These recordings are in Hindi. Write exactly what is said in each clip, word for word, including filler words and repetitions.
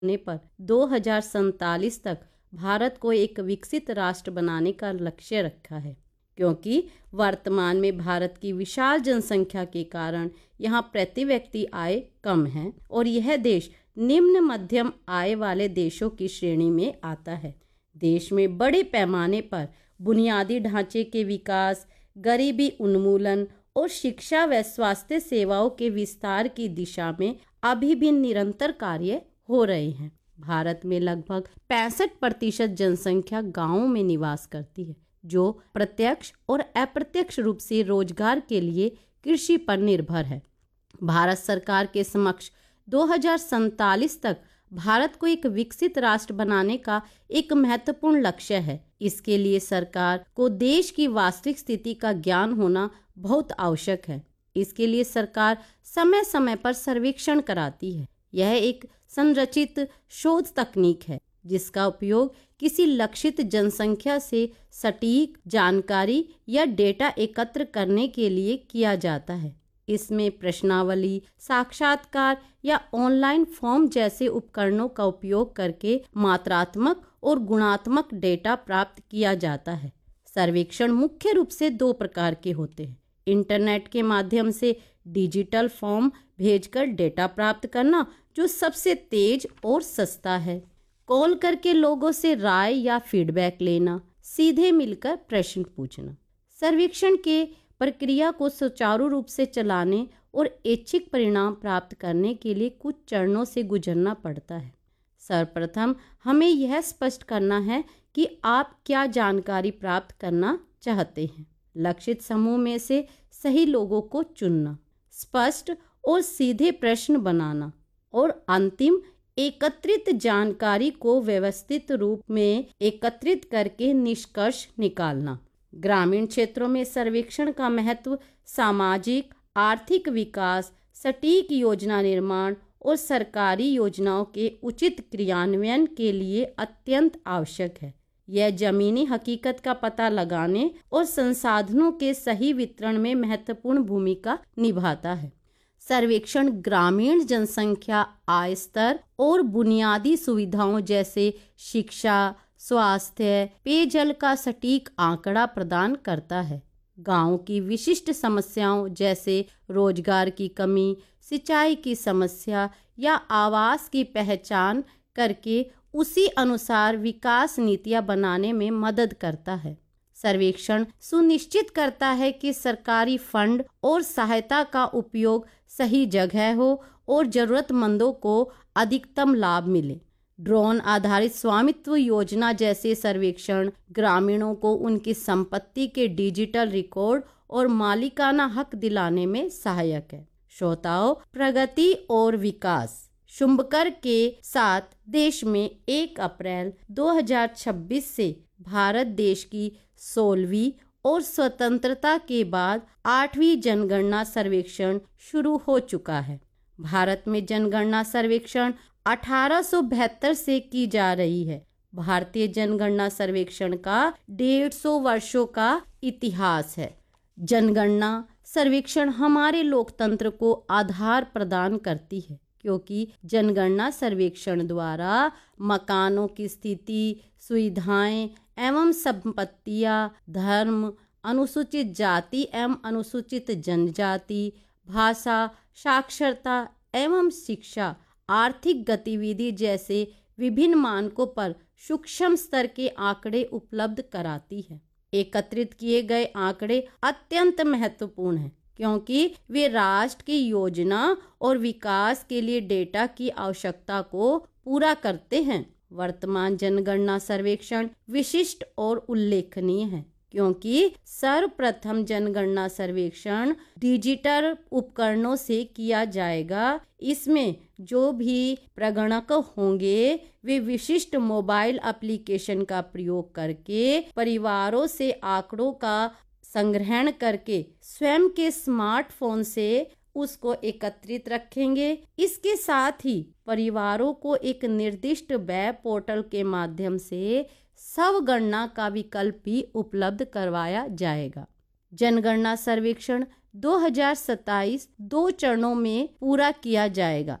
होने पर दो हज़ार सैंतालीस तक भारत को एक विकसित राष्ट्र बनाने का लक्ष्य रखा है, क्योंकि वर्तमान में भारत की विशाल जनसंख्या के कारण यहाँ प्रति व्यक्ति आय कम है और यह देश निम्न मध्यम आय वाले देशों की श्रेणी में आता है। देश में बड़े पैमाने पर बुनियादी ढांचे के विकास, गरीबी उन्मूलन और शिक्षा व स्वास्थ्य सेवाओं के विस्तार की दिशा में अभी भी निरंतर कार्य हो रहे हैं। भारत में लगभग पैंसठ प्रतिशत जनसंख्या गांवों में निवास करती है, जो प्रत्यक्ष और अप्रत्यक्ष रूप से रोजगार के लिए कृषि पर निर्भर है। भारत सरकार के समक्ष दो हज़ार सैंतालीस तक भारत को एक विकसित राष्ट्र बनाने का एक महत्वपूर्ण लक्ष्य है। इसके लिए सरकार को देश की वास्तविक स्थिति का ज्ञान होना बहुत आवश्यक है। इसके लिए सरकार समय समय पर सर्वेक्षण कराती है। यह एक संरचित शोध तकनीक है जिसका उपयोग किसी लक्षित जनसंख्या से सटीक जानकारी या डेटा एकत्र करने के लिए किया जाता है। इसमें प्रश्नावली, साक्षात्कार या ऑनलाइन फॉर्म जैसे उपकरणों का उपयोग करके मात्रात्मक और गुणात्मक डेटा प्राप्त किया जाता है। सर्वेक्षण मुख्य रूप से दो प्रकार के होते हैं। इंटरनेट के माध्यम से डिजिटल फॉर्म भेजकर डेटा प्राप्त करना, जो सबसे तेज और सस्ता है। कॉल करके लोगों से राय या फीडबैक लेना, सीधे मिलकर प्रश्न पूछना। सर्वेक्षण के प्रक्रिया को सुचारू रूप से चलाने और ऐच्छिक परिणाम प्राप्त करने के लिए कुछ चरणों से गुजरना पड़ता है। सर्वप्रथम हमें यह स्पष्ट करना है कि आप क्या जानकारी प्राप्त करना चाहते हैं। लक्षित समूह में से सही लोगों को चुनना, स्पष्ट और सीधे प्रश्न बनाना और अंतिम एकत्रित जानकारी को व्यवस्थित रूप में एकत्रित करके निष्कर्ष निकालना। ग्रामीण क्षेत्रों में सर्वेक्षण का महत्व सामाजिक आर्थिक विकास, सटीक योजना निर्माण और सरकारी योजनाओं के उचित क्रियान्वयन के लिए अत्यंत आवश्यक है। यह जमीनी हकीकत का पता लगाने और संसाधनों के सही वितरण में महत्वपूर्ण भूमिका निभाता है। सर्वेक्षण ग्रामीण जनसंख्या, आय स्तर और बुनियादी सुविधाओं जैसे शिक्षा, स्वास्थ्य, पेयजल का सटीक आंकड़ा प्रदान करता है। गांव की विशिष्ट समस्याओं जैसे रोजगार की कमी, सिंचाई की समस्या या आवास की पहचान करके उसी अनुसार विकास नीतियां बनाने में मदद करता है। सर्वेक्षण सुनिश्चित करता है कि सरकारी फंड और सहायता का उपयोग सही जगह हो और जरूरतमंदों को अधिकतम लाभ मिले। ड्रोन आधारित स्वामित्व योजना जैसे सर्वेक्षण ग्रामीणों को उनकी संपत्ति के डिजिटल रिकॉर्ड और मालिकाना हक दिलाने में सहायक है। श्रोताओं, प्रगति और विकास शुभंकर के साथ देश में एक अप्रैल दो हज़ार छब्बीस से भारत देश की सोलहवीं और स्वतंत्रता के बाद आठवीं जनगणना सर्वेक्षण शुरू हो चुका है। भारत में जनगणना सर्वेक्षण अठारह सौ बहत्तर से की जा रही है। भारतीय जनगणना सर्वेक्षण का डेढ़ सौ वर्षों का इतिहास है। जनगणना सर्वेक्षण हमारे लोकतंत्र को आधार प्रदान करती है, क्योंकि जनगणना सर्वेक्षण द्वारा मकानों की स्थिति, सुविधाएं एवं संपत्तियां, धर्म, अनुसूचित जाति एवं अनुसूचित जनजाति, भाषा, साक्षरता एवं शिक्षा, आर्थिक गतिविधि जैसे विभिन्न मानकों पर सूक्ष्म स्तर के आंकड़े उपलब्ध कराती है। एकत्रित किए गए आंकड़े अत्यंत महत्वपूर्ण हैं, क्योंकि वे राष्ट्र की योजना और विकास के लिए डेटा की आवश्यकता को पूरा करते हैं। वर्तमान जनगणना सर्वेक्षण विशिष्ट और उल्लेखनीय है, क्योंकि सर्वप्रथम जनगणना सर्वेक्षण डिजिटल उपकरणों से किया जाएगा। इसमें जो भी प्रगणक होंगे वे विशिष्ट मोबाइल एप्लीकेशन का प्रयोग करके परिवारों से आंकड़ों का संग्रहण करके स्वयं के स्मार्टफोन से उसको एकत्रित रखेंगे। इसके साथ ही परिवारों को एक निर्दिष्ट वेब पोर्टल के माध्यम से स्वगणना का विकल्प भी उपलब्ध करवाया जाएगा। जनगणना सर्वेक्षण दो हज़ार सत्ताईस दो चरणों में पूरा किया जाएगा।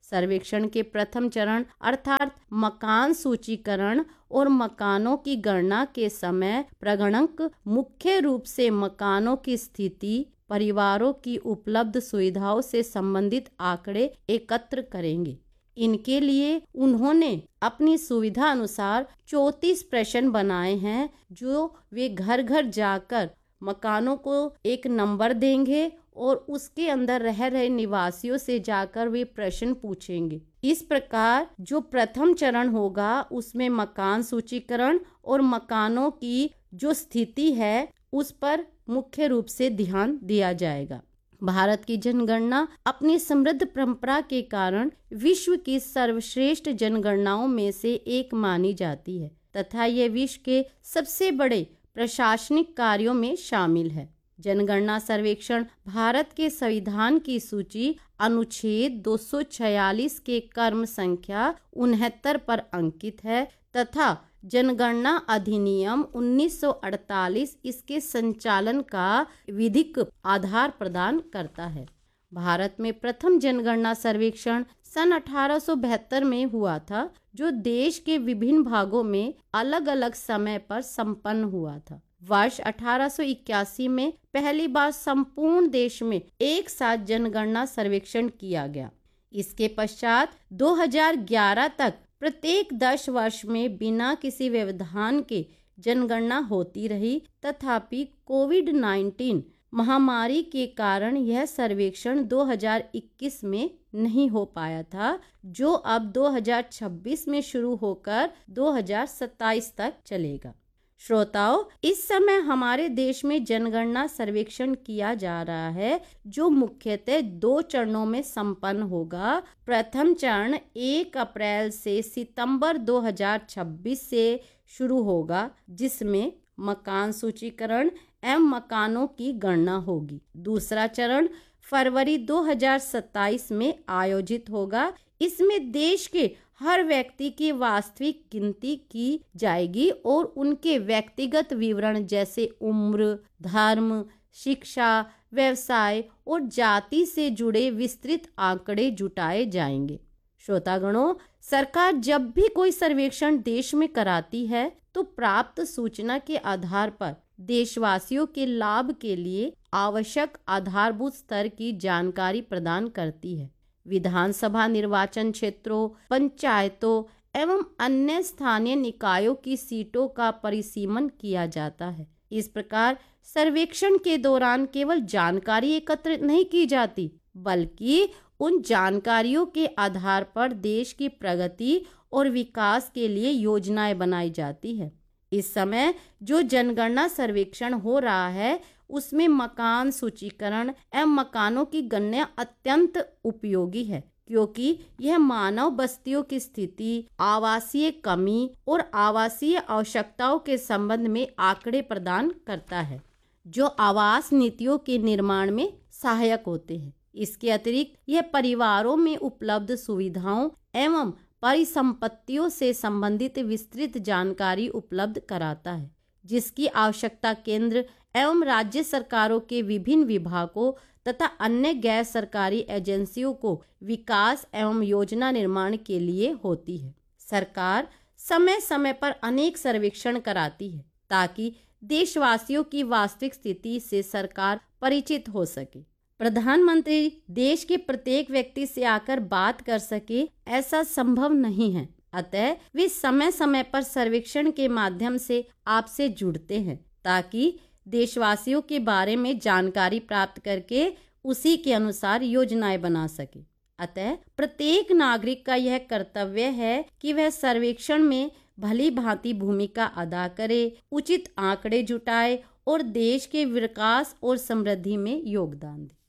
सर्वेक्षण के प्रथम चरण अर्थात मकान सूचीकरण और मकानों की गणना के समय प्रगणक मुख्य रूप से मकानों की स्थिति, परिवारों की उपलब्ध सुविधाओं से संबंधित आंकड़े एकत्र करेंगे। इनके लिए उन्होंने अपनी सुविधा अनुसार चौंतीस प्रश्न बनाए हैं, जो वे घर घर जाकर मकानों को एक नंबर देंगे और उसके अंदर रह रहे निवासियों से जाकर वे प्रश्न पूछेंगे। इस प्रकार जो प्रथम चरण होगा उसमें मकान सूचीकरण और मकानों की जो स्थिति है उस पर मुख्य रूप से ध्यान दिया जाएगा। भारत की जनगणना अपनी समृद्ध परंपरा के कारण विश्व की सर्वश्रेष्ठ जनगणनाओं में से एक मानी जाती है तथा यह विश्व के सबसे बड़े प्रशासनिक कार्यों में शामिल है। जनगणना सर्वेक्षण भारत के संविधान की सूची अनुच्छेद दो सौ छियालीस के क्रम संख्या उनहत्तर पर अंकित है तथा जनगणना अधिनियम उन्नीस सौ अड़तालीस इसके संचालन का विधिक आधार प्रदान करता है। भारत में प्रथम जनगणना सर्वेक्षण सन अठारह सौ बहत्तर में हुआ था, जो देश के विभिन्न भागों में अलग अलग समय पर संपन्न हुआ था। वर्ष अठारह सौ इक्यासी में पहली बार संपूर्ण देश में एक साथ जनगणना सर्वेक्षण किया गया। इसके पश्चात दो हज़ार ग्यारह तक प्रत्येक दस वर्ष में बिना किसी व्यवधान के जनगणना होती रही। तथापि कोविड उन्नीस महामारी के कारण यह सर्वेक्षण दो हज़ार इक्कीस में नहीं हो पाया था, जो अब दो हज़ार छब्बीस में शुरू होकर दो हज़ार सत्ताईस तक चलेगा। श्रोताओं, इस समय हमारे देश में जनगणना सर्वेक्षण किया जा रहा है, जो मुख्यतः दो चरणों में संपन्न होगा। प्रथम चरण एक अप्रैल से सितंबर दो हज़ार छब्बीस से शुरू होगा, जिसमें मकान सूचीकरण एवं मकानों की गणना होगी। दूसरा चरण फरवरी दो हज़ार सत्ताईस में आयोजित होगा। इसमें देश के हर व्यक्ति की वास्तविक गिनती की जाएगी और उनके व्यक्तिगत विवरण जैसे उम्र, धर्म, शिक्षा, व्यवसाय और जाति से जुड़े विस्तृत आंकड़े जुटाए जाएंगे। श्रोतागणों, सरकार जब भी कोई सर्वेक्षण देश में कराती है तो प्राप्त सूचना के आधार पर देशवासियों के लाभ के लिए आवश्यक आधारभूत स्तर की जानकारी प्रदान करती है। विधानसभा निर्वाचन क्षेत्रों, पंचायतों एवं अन्य स्थानीय निकायों की सीटों का परिसीमन किया जाता है। इस प्रकार सर्वेक्षण के दौरान केवल जानकारी एकत्र नहीं की जाती, बल्कि उन जानकारियों के आधार पर देश की प्रगति और विकास के लिए योजनाएं बनाई जाती है। इस समय जो जनगणना सर्वेक्षण हो रहा है उसमें मकान सूचीकरण एवं मकानों की गणना अत्यंत उपयोगी है, क्योंकि यह मानव बस्तियों की स्थिति, आवासीय कमी और आवासीय आवश्यकताओं के संबंध में आंकड़े प्रदान करता है, जो आवास नीतियों के निर्माण में सहायक होते हैं। इसके अतिरिक्त यह परिवारों में उपलब्ध सुविधाओं एवं परिसंपत्तियों से संबंधित विस्तृत जानकारी उपलब्ध कराता है, जिसकी आवश्यकता केंद्र एवं राज्य सरकारों के विभिन्न विभागों तथा अन्य गैर सरकारी एजेंसियों को विकास एवं योजना निर्माण के लिए होती है। सरकार समय समय पर अनेक सर्वेक्षण कराती है ताकि देशवासियों की वास्तविक स्थिति से सरकार परिचित हो सके। प्रधानमंत्री देश के प्रत्येक व्यक्ति से आकर बात कर सके, ऐसा संभव नहीं है। अतः वे समय समय पर सर्वेक्षण के माध्यम से आपसे जुड़ते हैं ताकि देशवासियों के बारे में जानकारी प्राप्त करके उसी के अनुसार योजनाएं बना सके। अतः प्रत्येक नागरिक का यह कर्तव्य है कि वह सर्वेक्षण में भली भांति भूमिका अदा करे, उचित आंकड़े जुटाए और देश के विकास और समृद्धि में योगदान दे।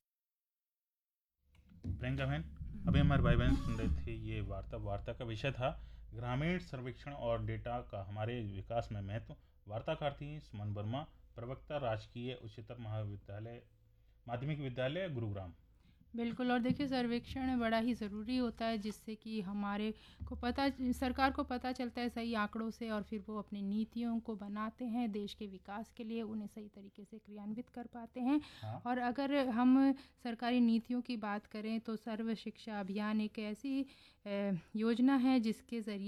प्रियंका बहन, अभी हमारे भाई बहन सुन रहे थे ये वार्ता वार्ता का विषय था ग्रामीण सर्वेक्षण और डेटा का हमारे विकास में महत्व। वार्ताकार थी सुमन वर्मा, प्रवक्ता राजकीय उच्चतर महाविद्यालय माध्यमिक विद्यालय गुरुग्राम। बिल्कुल। और देखिए, सर्वेक्षण बड़ा ही ज़रूरी होता है, जिससे कि हमारे को पता सरकार को पता चलता है सही आंकड़ों से, और फिर वो अपनी नीतियों को बनाते हैं देश के विकास के लिए, उन्हें सही तरीके से क्रियान्वित कर पाते हैं। हाँ। और अगर हम सरकारी नीतियों की बात करें तो सर्व शिक्षा अभियान एक ऐसी अ, योजना है जिसके ज़रिए